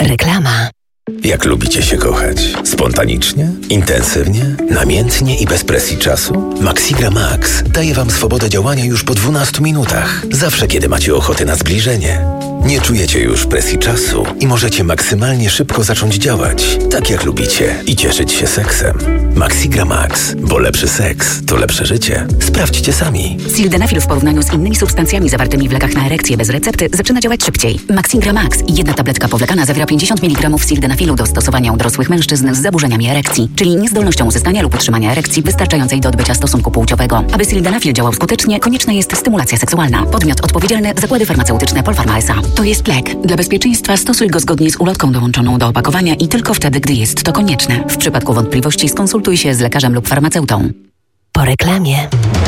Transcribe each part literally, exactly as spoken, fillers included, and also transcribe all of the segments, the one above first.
Reklama. Jak lubicie się kochać? Spontanicznie? Intensywnie? Namiętnie i bez presji czasu? Maxigra Max daje Wam swobodę działania już po dwunastu minutach. Zawsze, kiedy macie ochotę na zbliżenie. Nie czujecie już presji czasu i możecie maksymalnie szybko zacząć działać, tak jak lubicie, i cieszyć się seksem. Maxigra Max, bo lepszy seks to lepsze życie. Sprawdźcie sami. Sildenafil w porównaniu z innymi substancjami zawartymi w lekach na erekcję bez recepty zaczyna działać szybciej. Maxigra Max, jedna tabletka powlekana, zawiera pięćdziesiąt miligramów sildenafilu do stosowania u dorosłych mężczyzn z zaburzeniami erekcji, czyli niezdolnością uzyskania lub utrzymania erekcji wystarczającej do odbycia stosunku płciowego. Aby sildenafil działał skutecznie, konieczna jest stymulacja seksualna. Podmiot odpowiedzialny: Zakłady Farmaceutyczne Polpharma S A. To jest lek. Dla bezpieczeństwa stosuj go zgodnie z ulotką dołączoną do opakowania i tylko wtedy, gdy jest to konieczne. W przypadku wątpliwości skonsultuj się z lekarzem lub farmaceutą. Po reklamie.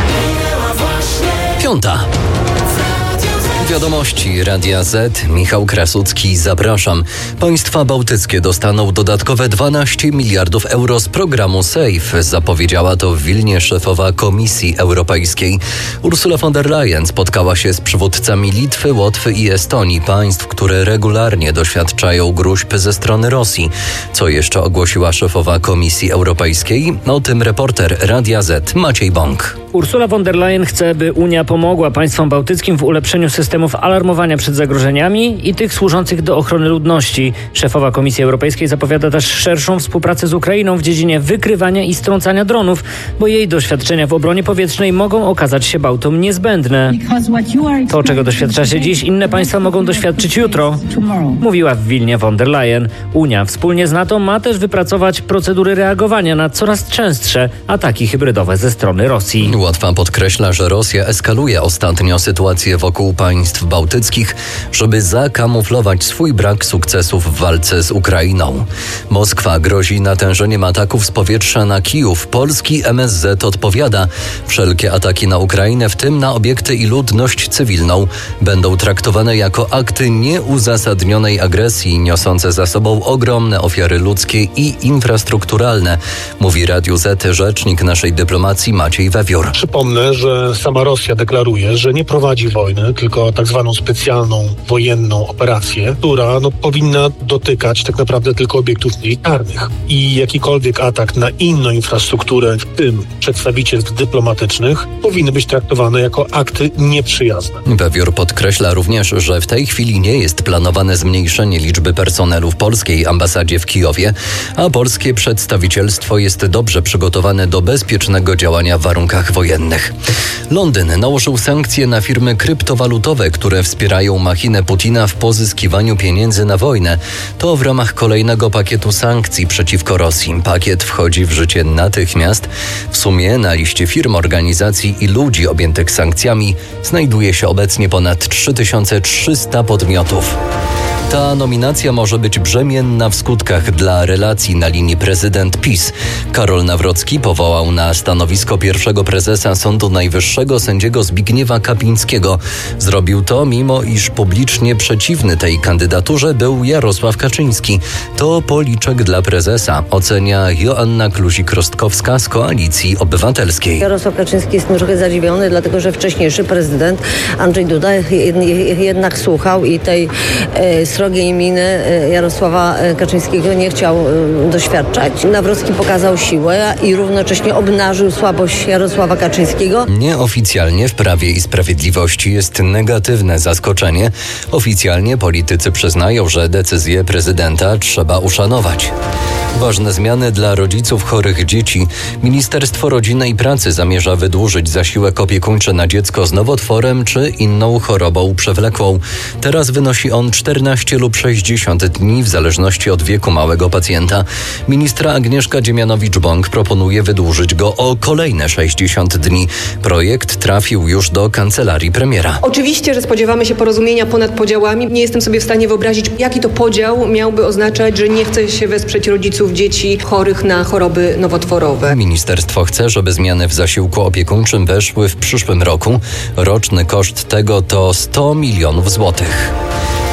Piąta. Wiadomości Radia Z. Michał Krasucki, zapraszam. Państwa bałtyckie dostaną dodatkowe dwanaście miliardów euro z programu SAFE. Zapowiedziała to w Wilnie szefowa Komisji Europejskiej. Ursula von der Leyen spotkała się z przywódcami Litwy, Łotwy i Estonii, państw, które regularnie doświadczają gróźb ze strony Rosji. Co jeszcze ogłosiła szefowa Komisji Europejskiej? O tym reporter Radia Z Maciej Bąk. Ursula von der Leyen chce, by Unia pomogła państwom bałtyckim w ulepszeniu systemów alarmowania przed zagrożeniami i tych służących do ochrony ludności. Szefowa Komisji Europejskiej zapowiada też szerszą współpracę z Ukrainą w dziedzinie wykrywania i strącania dronów, bo jej doświadczenia w obronie powietrznej mogą okazać się Bałtom niezbędne. To, czego doświadczacie dziś, inne państwa mogą doświadczyć jutro, mówiła w Wilnie von der Leyen. Unia wspólnie z NATO ma też wypracować procedury reagowania na coraz częstsze ataki hybrydowe ze strony Rosji. Łotwa podkreśla, że Rosja eskaluje ostatnio sytuację wokół państw bałtyckich, żeby zakamuflować swój brak sukcesów w walce z Ukrainą. Moskwa grozi natężeniem ataków z powietrza na Kijów. Polski M S Z odpowiada. Wszelkie ataki na Ukrainę, w tym na obiekty i ludność cywilną, będą traktowane jako akty nieuzasadnionej agresji, niosące za sobą ogromne ofiary ludzkie i infrastrukturalne, mówi Radiu Z rzecznik naszej dyplomacji Maciej Wewiór. Przypomnę, że sama Rosja deklaruje, że nie prowadzi wojny, tylko tak zwaną specjalną wojenną operację, która no, powinna dotykać tak naprawdę tylko obiektów militarnych. I jakikolwiek atak na inną infrastrukturę, w tym przedstawicielstw dyplomatycznych, powinny być traktowane jako akty nieprzyjazne. Wewiór podkreśla również, że w tej chwili nie jest planowane zmniejszenie liczby personelu w polskiej ambasadzie w Kijowie, a polskie przedstawicielstwo jest dobrze przygotowane do bezpiecznego działania w warunkach wojennych. Londyn nałożył sankcje na firmy kryptowalutowe, które wspierają machinę Putina w pozyskiwaniu pieniędzy na wojnę. To w ramach kolejnego pakietu sankcji przeciwko Rosji. Pakiet wchodzi w życie natychmiast. W sumie na liście firm, organizacji i ludzi objętych sankcjami znajduje się obecnie ponad trzy tysiące trzysta podmiotów. Ta nominacja może być brzemienna w skutkach dla relacji na linii prezydent PiS. Karol Nawrocki powołał na stanowisko pierwszego prezesa Sądu Najwyższego sędziego Zbigniewa Kapińskiego. Zrobił to, mimo iż publicznie przeciwny tej kandydaturze był Jarosław Kaczyński. To policzek dla prezesa, ocenia Joanna Kluzik-Rostkowska z Koalicji Obywatelskiej. Jarosław Kaczyński jest trochę zadziwiony, dlatego że wcześniejszy prezydent Andrzej Duda jednak słuchał i tej e, srogiej miny Jarosława Kaczyńskiego nie chciał doświadczać. Nawrocki pokazał siłę i równocześnie obnażył słabość Jarosława Kaczyńskiego. Nieoficjalnie w Prawie i Sprawiedliwości jest negatywne zaskoczenie. Oficjalnie politycy przyznają, że decyzję prezydenta trzeba uszanować. Ważne zmiany dla rodziców chorych dzieci. Ministerstwo Rodziny i Pracy zamierza wydłużyć zasiłek opiekuńczy na dziecko z nowotworem czy inną chorobą przewlekłą. Teraz wynosi on czternaście lub sześćdziesiąt dni w zależności od wieku małego pacjenta. Ministra Agnieszka Dziemianowicz-Bąk proponuje wydłużyć go o kolejne sześćdziesiąt dni. Projekt trafił już do kancelarii premiera. Oczywiście, że spodziewamy się porozumienia ponad podziałami. Nie jestem sobie w stanie wyobrazić, jaki to podział miałby oznaczać, że nie chce się wesprzeć rodziców dzieci chorych na choroby nowotworowe. Ministerstwo chce, żeby zmiany w zasiłku opiekuńczym weszły w przyszłym roku. Roczny koszt tego to sto milionów złotych.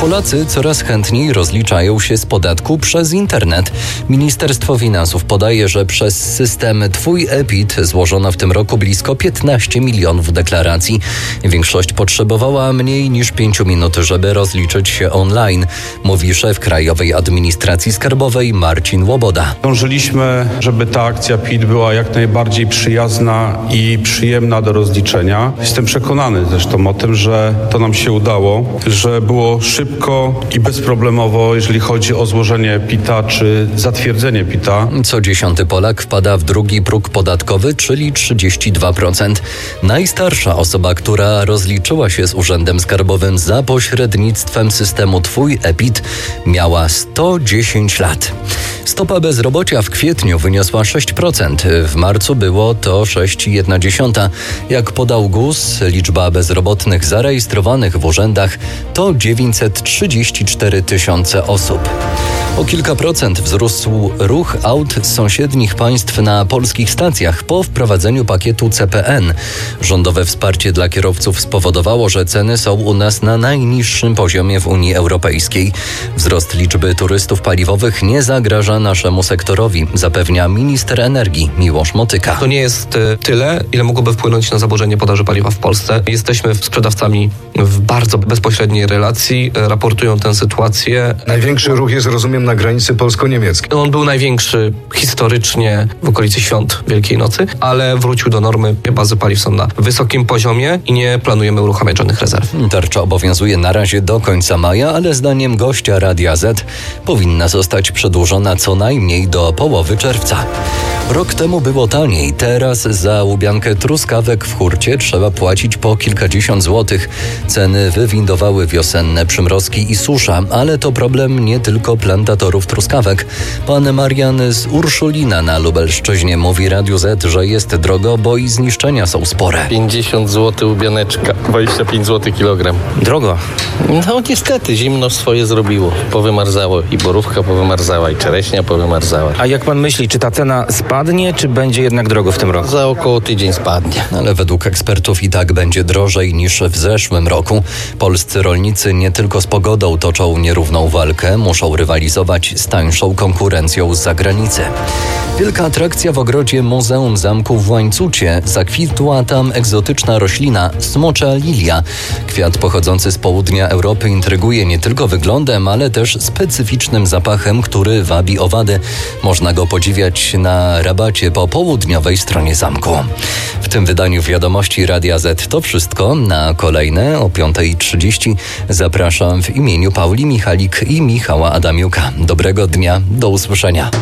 Polacy coraz chętniej rozliczają się z podatku przez internet. Ministerstwo Finansów podaje, że przez system Twój e-PIT złożono w tym roku blisko piętnaście milionów deklaracji. Większość potrzebowała mniej niż pięciu minut, żeby rozliczyć się online, mówi szef Krajowej Administracji Skarbowej Marcin Łoboda. Dążyliśmy, żeby ta akcja P I T była jak najbardziej przyjazna i przyjemna do rozliczenia. Jestem przekonany zresztą o tym, że to nam się udało, że było szybko i bezproblemowo, jeżeli chodzi o złożenie PIT-a czy zatwierdzenie PIT-a. Co dziesiąty Polak wpada w drugi próg podatkowy, czyli trzydzieści dwa procent. Najstarsza osoba, która rozliczyła się z Urzędem Skarbowym za pośrednictwem systemu Twój e-PIT, miała sto dziesięć lat. Stopa bezrobocia w kwietniu wyniosła sześć procent. W marcu było to sześć przecinek jedna procent. Jak podał G U S, liczba bezrobotnych zarejestrowanych w urzędach to dziewięćset trzydzieści cztery tysiące osób. O kilka procent wzrósł ruch aut z sąsiednich państw na polskich stacjach po wprowadzeniu pakietu C P N. Rządowe wsparcie dla kierowców spowodowało, że ceny są u nas na najniższym poziomie w Unii Europejskiej. Wzrost liczby turystów paliwowych nie zagraża naszemu sektorowi, zapewnia minister energii Miłosz Motyka. To nie jest tyle, ile mogłoby wpłynąć na zaburzenie podaży paliwa w Polsce. Jesteśmy sprzedawcami w bardzo bezpośredniej relacji, raportują tę sytuację. Największy ruch jest, rozumiem, na granicy polsko-niemieckiej. On był największy historycznie w okolicy świąt Wielkiej Nocy, ale wrócił do normy. Bazy paliw są na wysokim poziomie i nie planujemy uruchamiać żadnych rezerw. Tarcza obowiązuje na razie do końca maja, ale zdaniem gościa Radia Z powinna zostać przedłużona co najmniej do połowy czerwca. Rok temu było taniej, teraz za łubiankę truskawek w hurcie trzeba płacić po kilkadziesiąt złotych. Ceny wywindowały wiosenne przymrozki i susza, ale to problem nie tylko plantatorów truskawek. Pan Marian z Urszulina na Lubelszczyźnie mówi Radiu Z, że jest drogo, bo i zniszczenia są spore. pięćdziesiąt złotych łubianeczka, dwadzieścia pięć złotych kilogram. Drogo. No niestety, zimno swoje zrobiło. Powymarzało i borówka powymarzała, i czereśnia powymarzała. A jak pan myśli, czy ta cena spadnie, czy będzie jednak drogo w tym roku? Za około tydzień spadnie. Ale według ekspertów i tak będzie drożej niż w zeszłym roku. Polscy rolnicy nie tylko z pogodą toczą nierówną walkę, muszą rywalizować z tańszą konkurencją z zagranicy. Wielka atrakcja w ogrodzie Muzeum Zamku w Łańcucie. Zakwitła tam egzotyczna roślina smocza lilia. Kwiat pochodzący z południa Europy intryguje nie tylko wyglądem, ale też specyficznym zapachem, który wabi owady. Można go podziwiać na rabacie po południowej stronie zamku. W tym wydaniu Wiadomości Radia Z to wszystko. Na kolejne o piąta trzydzieści zapraszam w imieniu Pauli Michalik i Michała Adamiuka. Dobrego dnia, do usłyszenia.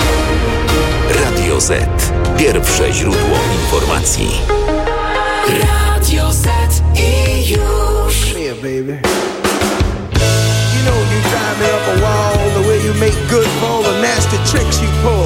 Radio Z. Pierwsze źródło informacji. Radio Z i już. Yeah, baby. You know you drive me up a wall, the way you make good for all the nasty tricks you pull.